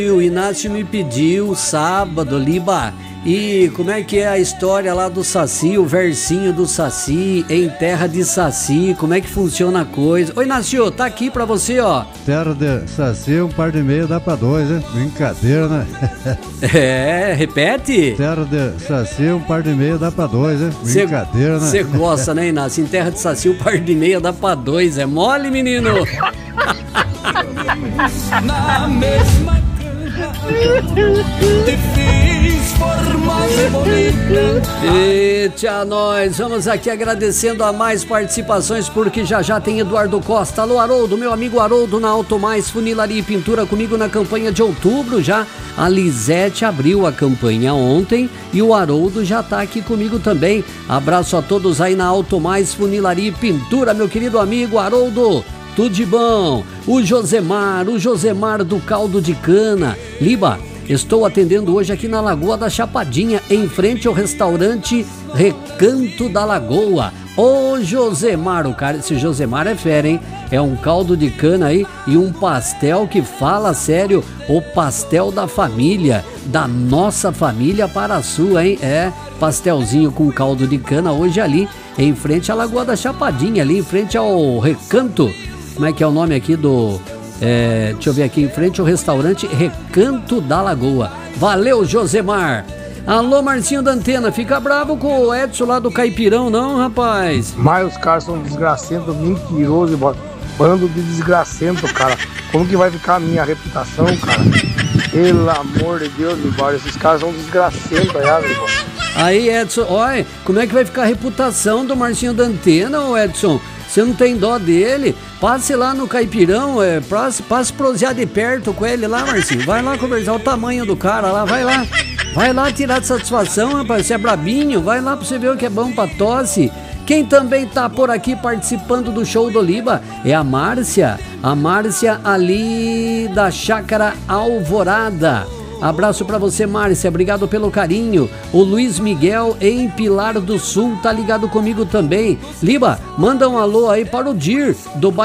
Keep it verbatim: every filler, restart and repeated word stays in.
O Inácio me pediu sábado, Liba, e como é que é a história lá do Saci, o versinho do Saci, em terra de Saci, como é que funciona a coisa? Ô Inácio, tá aqui pra você, ó. Terra de Saci, um par de meia dá pra dois, hein? Brincadeira, né? É, repete. Terra de Saci, um par de meia dá pra dois, hein? Brincadeira, cê, né? Você gosta, né, Inácio? Em terra de Saci, um par de meia dá pra dois, é mole, menino? Na mesma te fiz forma bonita. Eita, nós vamos aqui agradecendo a mais participações, porque já já tem Eduardo Costa. Alô, Haroldo, meu amigo Haroldo na Auto Mais Funilaria e Pintura comigo na campanha de outubro já. A Lisete abriu a campanha ontem e o Haroldo já tá aqui comigo também. Abraço a todos aí na Auto Mais Funilaria e Pintura, meu querido amigo Haroldo. Tudo de bom. O Josemar, o Josemar do Caldo de Cana. Liba, estou atendendo hoje aqui na Lagoa da Chapadinha, em frente ao restaurante Recanto da Lagoa. Ô Josemar, o cara, esse Josemar é fera, hein? É um caldo de cana aí e um pastel que fala sério, o pastel da família, da nossa família para a sua, hein? É, pastelzinho com caldo de cana hoje ali, em frente à Lagoa da Chapadinha, ali em frente ao Recanto. Como é que é o nome aqui do... É, deixa eu ver aqui, em frente ao restaurante Recanto da Lagoa. Valeu, Josemar. Alô, Marcinho da Antena, fica bravo com o Edson lá do Caipirão, não, rapaz? Mas os caras são desgracentos, mentirosos, bando de desgracento, cara. Como que vai ficar a minha reputação, cara? Pelo amor de Deus, embora esses caras são desgracentos, aí, meu. Aí, Edson, olha, como é que vai ficar a reputação do Marcinho da Antena, ô Edson? Você não tem dó dele? Passe lá no Caipirão, é, passe, passe prosear de perto com ele lá, Marcinho. Vai lá conversar o tamanho do cara lá, vai lá. Vai lá tirar satisfação, rapaz, você é brabinho, vai lá pra você ver o que é bom pra tosse. Quem também tá por aqui participando do show do Liba é a Márcia, a Márcia ali da Chácara Alvorada. Abraço pra você, Márcia, obrigado pelo carinho. O Luiz Miguel em Pilar do Sul tá ligado comigo também. Liba, manda um alô aí para o Dir do bairro